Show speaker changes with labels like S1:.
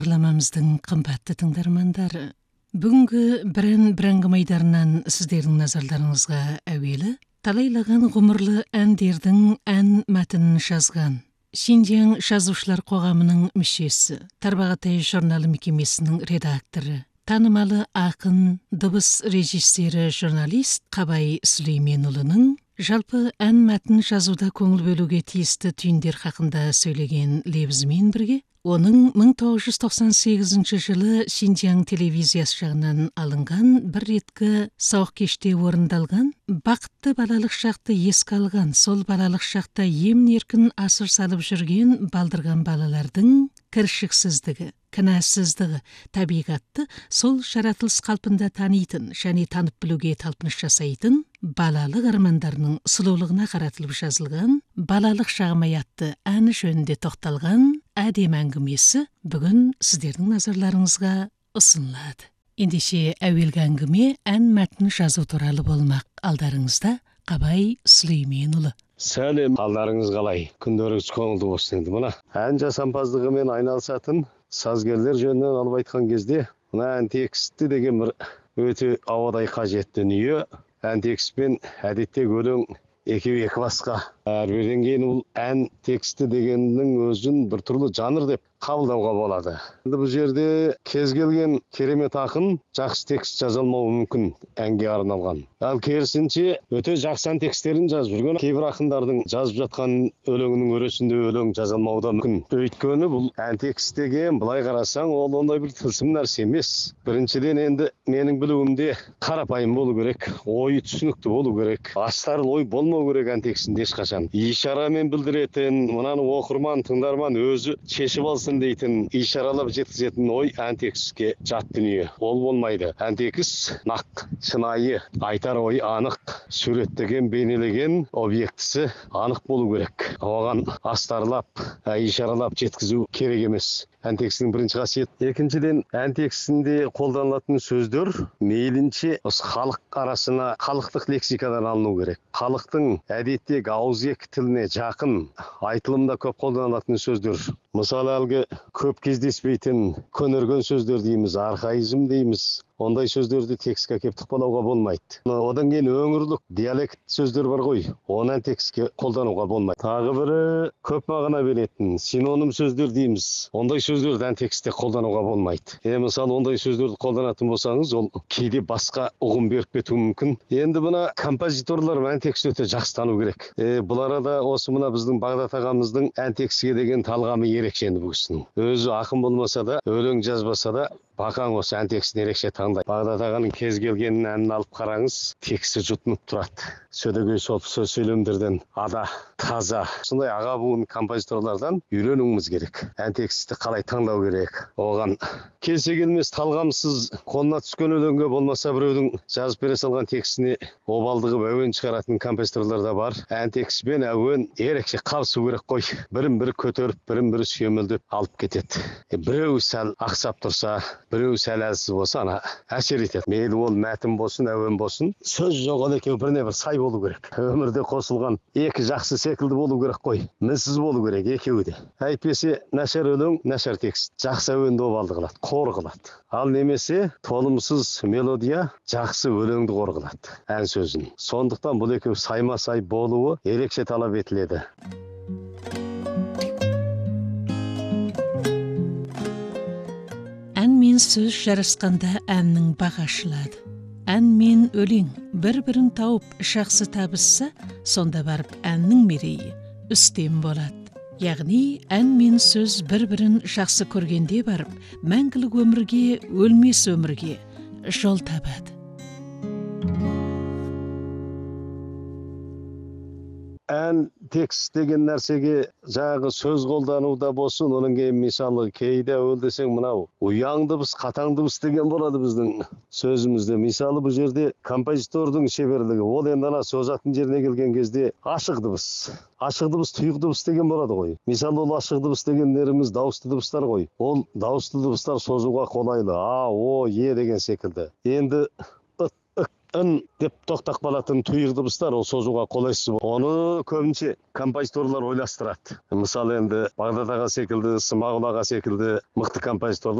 S1: Бағдарламамыздың қымбатты тыңдармандары, бүгінгі бір әңгімайдарынан сіздердің назарларыңызға әуелі талайлаған ғұмырлы әндердің ән мәтінін жазған Шинжяң жазушылар қоғамының мүшесі, Тарбағатай журналы мекемесінің редакторы, танымалы ақын, дыбыс режиссері, журналист Қабай Сүлейменұлының жалпы ән мәтін жазуда көңіл бөлуге тиісті түйіндер хақында сөйлеген лебізімен бірге, оның 1998 жылы Шинжяң телевизиясы жағынан алынған бір реткі сауық кеште орындалған бақытты балалық шақты еске алған, сол балалық шақта емін-еркін асыр салып жүрген балдырған балалардың кіршіксіздігі, кінәсіздігі, табиғатты сол жаратылыс қалпында танитын және танып білуге талпыныс жасайтын балалық армандарының сұлулығына қаратылып жазылған балалық шағым атты әні жөнінде тоқталған әдемі әңгімесі бүгін сіздердің назарларыңызға ұсынылады. Ендеше әуелгі әңгіме ән мәтін жазу туралы болмақ. Алдарыңызда Қабай Сүлейменұлы.
S2: Сәлем, қалдарыңыз қалай? Күндеріңіз көңілді болсын енді. Мына ән жасампаздығымен айналысатын сазгерлер жөнінен алып айтқан кезде, мына ән тексті деген бір өте ауадай қажетті дүние. Ән текстпен әдетте өлең екеу екі басқа. Әрбірден кейін ол ән тексті дегеннің өзін бір түрлі жанр деп қабылдауға болады. Енді бұл жерде кез келген керемет ақын жақсы текст жаза алмауы мүмкін әнге арналған. Ал керісінше өте жақсы ән текстерін жазып жүрген кейбір ақындардың жазып жатқан өлеңінің өресінде өлең жаза алмауы да мүмкін. Өйткені бұл ән текст деген былай қарасаң ол ондай бір тылсым нәрсе емес. Біріншіден енді менің білуімде қарапайым болу керек, ойы түсінікті болу керек. Астарлы ой болмау керек ән текстінде ешқашан. Ишарамен білдіретін, мынаны оқырман, тыңдарман өзі шешіп алсын дейтін, ишаралап жеткізетін ой ән текстке жат дүние. Ол болмайды. Ән текст нақ, шынайы, айтар ой анық, суреттеген, бейнелеген объектісі анық болу керек. Оған астарлап, ишаралап жеткізу керек емес. Ән текстінің бірінші қасиет. Екіншіден, ән текстінде қолданылатын сөздер мейлінше халық арасына халықтық лексикадан алыну керек. Халықтың әдеттегі ауызекі тіліне жақын, айтылымда көп қолданылатын сөздер. Мысалы әлгі көп кездеспейтін көнерген сөздер дейміз, архаизм дейміз. Ондай сөздерді текстке әкеп тықпалауға болмайды. Одан кейін өңірлік диалект сөздер бар ғой, оны текстке қолдануға болмайды. Тағы бірі көп мағына беретін синоним сөздер дейміз. Ондай сөздерді ән текстте қолдануға болмайды. Мысалы ондай сөздерді қолданатын болсаңыз, ол кейде басқа ұғым беріп кетуі мүмкін. Енді мына композиторлар ән текст өте жақсы тану керек. Бұл арада осы мына біздің Бағдат ағамыздың ән текстке деген талғамы ерекше енді бұл кісінің. Өзі ақын болмаса да, өлең жазбаса да, бақаң осы ән текстін ерекше таңдайды. Бағдат ағаның кез келген әнін алып қараңыз, тексті жұтынып тұрады. Сөдегей солып сөз сөйлемдерден ада, таза. Сондай аға буын композиторлардан үйренуіміз керек. Ән тексті қалай таңдау керек. Оған келсе келмес талғамсыз қолына түскен өлеңге болмаса біреудің жазып бере салған текстіне обалдығып әуен шығаратын композиторлар да бар. Ән текстпен әуен ерекше қабысу керек қой. Бірін-бірі көтеріп, бірін-бірі сүйемелдеп алып кетеді. Біреу сәл ақсап тұрса, біреу сәл әлсіз болса, ана әсер етеді. Мейлі ол мәтін болсын, әуен болсын, сөз жоқ ол екеуі біріне бір сай болу керек. Өмірде қосылған екі жақсы секілді болу керек қой. Мінсіз болу керек екеуі де. Әйтпесе нашар өлең, нашар текст. Жақсы әуенді обалды қылады, қор қылады. Ал немесе толымсыз мелодия жақсы өлеңді қор қылады, ән сөзін. Сондықтан бұл екеуі сайма-сай болуы ерекше талап етіледі.
S1: Ән мен сөз жарасқанда әннің бағасы ашылады. Ән мен өлең бір-бірін тауып жақсы табысса, сонда барып әннің мерейі үстем болады. Яғни ән мен сөз бір-бірін жақсы көргенде барып, мәңгілік өмірге, өлмес өмірге жол табады.
S2: Ән текст деген нәрсеге жағы сөз қолдануда болсын, оның кейін мысалы кейде өл десең мынау ұяң дыбыс, қатаң дыбыс деген болады біздің сөзімізде. Мысалы бұл жерде композитордың шеберлігі, ол енді ана созатын жеріне келген кезде ашық дыбыс, тұйық дыбыс деген болады ғой. Мысалы ол ашық дыбыс дегендеріміз дауысты дыбыстар ғой. Ол дауысты дыбыстар созуға қолайлы, а, о, е деген секілді. Енді ын деп токтап калатын туйук дыбыстар ол созууга колойсуз. Оны көбүнчө композиторлор ойлаштырат. Мисалы энди Багдат ага секилди, Смагул ага секилди мыкты композиторлор